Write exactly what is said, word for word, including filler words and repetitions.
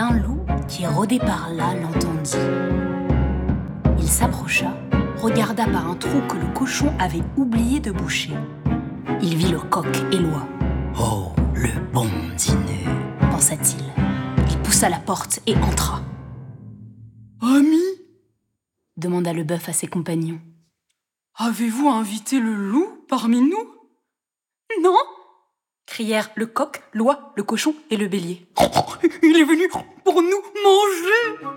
Un loup qui rôdait par là l'entendit. Il s'approcha, regarda par un trou que le cochon avait oublié de boucher. Il vit le coq et l'oie. « Oh, le bon dîner !» pensa-t-il. Il poussa la porte et entra. « Ami ?» demanda le bœuf à ses compagnons. « Avez-vous invité le loup parmi nous ?»« Non !» crièrent le coq, l'oie, le cochon et le bélier. « Il est venu pour nous manger !»